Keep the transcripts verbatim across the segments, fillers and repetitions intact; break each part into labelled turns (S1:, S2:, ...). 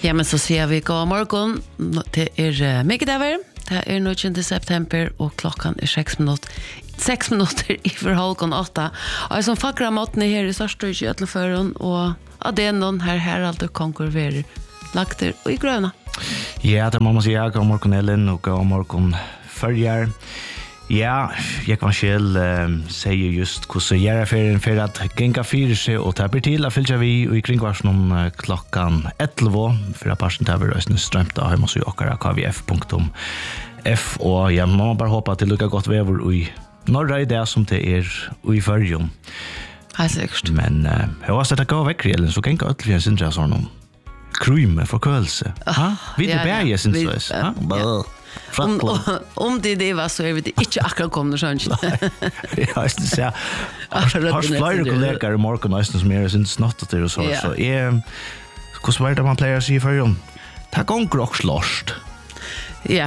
S1: Ja, men så ser vi god morgon. Det är mycket över. Det är nittonde september och klockan är sex minuter. Sex minuter i förhållande åtta. Och jag som fackrar maten här i Sarstøy i Ötlefören och av det är någon här Harald och konkurrerar lagter och i gröna.
S2: Ja, det må man säga. God morgon Ellen och god morgon Följar. Ja, jag kan själv äh, säga just hur så gör affären för att gänga fyra sig och ta till att följa vi och i kring vars någon äh, klockan elva för att passen tar vi rösten strömt av hemma så åkara k v f punkt f och jag må bara hoppa till lika gott väver i norra i det som det är i förrjun.
S1: Ja, säkert.
S2: Men äh, jag har sett att gå väck redan så gänga ötligen syns jag sån kryme förkölelse. Ja, vi det bär syns så. Ja.
S1: Om, om det det var så är det inte akkurat kommer sånt.
S2: Ja, just det så. Har flera kollegor i morgon nästan som är syns snott det och så så är hur svårt det man player sig för ju. Ta gång och slåst.
S1: Ja.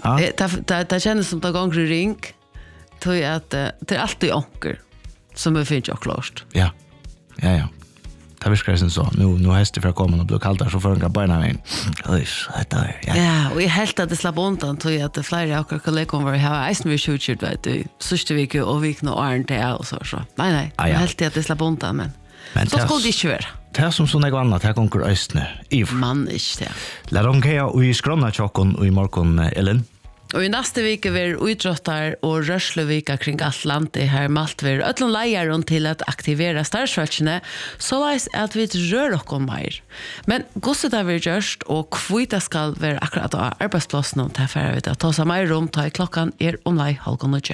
S1: Det det det känns som ta gång ring. Tror jag att det är alltid onkel som befinner och slåst.
S2: Ja. Ja ja. Det var skräsen så. Nu nu hästar för att komma och bli kallt där så får en bara in. Oj, det där.
S1: Ja. Ja, och jag helt att det slapp undan tror jag att det flera av kollegor var här i vi shoot vet du. Sista vecka och veckan och Arn till och så så. Nej nej. Jag helt att det slapp undan men. Men så skulle det köra.
S2: Det är som såna något annat här konkur östne. Iv.
S1: Man är det.
S2: La ronka och i skrona chockon och i morgon Ellen.
S1: Og i neste vike vil utrottar og rørslevika kring alt landet her maltver øtlen leieren til at aktivera startsvalgene, så leis at vi rør okkom mer. Men gosset har vi gjørst, og kvita skal være akkurat av arbeidsplassen til for vi ta seg mer rom til klokkan er om lei halvgående ikke.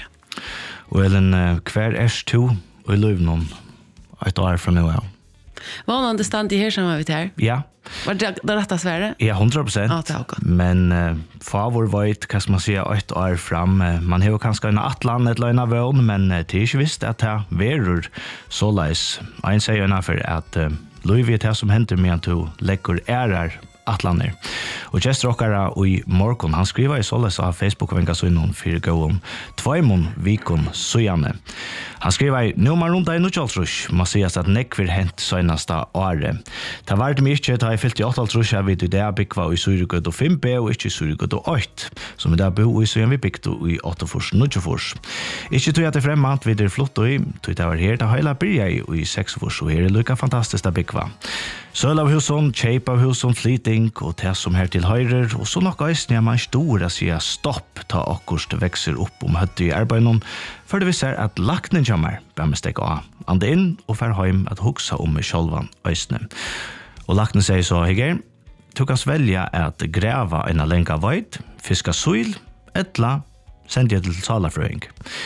S2: Og Ellen, hver er to og i løv noen et år fra nå av?
S1: Var noen det stand i her som var vi til her?
S2: Ja.
S1: Var det det rätta Sverige?
S2: Ja, hundra procent.
S1: Ja, det är okej.
S2: Men uh, favor vet, kan man säga, ett år fram. Uh, man har kanske en atlan eller en avon, men uh, det är inte visst att det verur så läs. En säger en för att uh, Louis det som händer med att du lägger ärar atlaner. Och just rockara och i morgon han skriver i såles av Facebook och vänka så innan för gå om två mån vikon så gärna. Han skriver nu man runt i Nuchaltrush man säger att neck vill hänt senaste året. Det var det mycket att i fyrtioåtta trush har vi det där bygga i Surigod och fem B och inte Surigod och åtta som där bo i så vi byggt i åtta fors Nuchalfors. Inte tror jag det främmant vid det flott och i det var här det hela börja i sex fors och är det lika fantastiskt att bygga. Söl av husen, shape av husen, fleeting och det som här till höger och så något är när man stora säger stopp ta akkurst växer upp om hade i arbetet för det visar att lakten kommer bär med steg av ande in och för hem att huxa om med självan ösnen. Och lakten säger så här du kan välja att gräva en länka vid, fiska soil, ettla, sända till salafröing.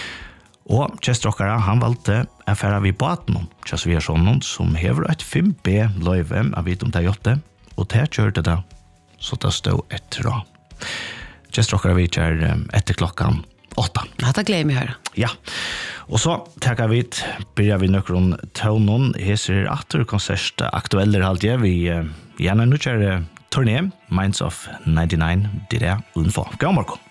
S2: Og Chestrokara han valgte å fære vi båten til Sviasjonen som hever et fem B løyve av vidt om det gjorde, og det kjørte det, så det stod etter da. Chestrokara vi kjør etter klokken åtta.
S1: Ja, det gleder vi her.
S2: Ja, og så takker vi, begynner vi nøkker tøvnen, heser atter konsert aktueller halvdige, vi gjerne nå kjører turné, Minds of ninety-nine, det er utenfor. God morgen.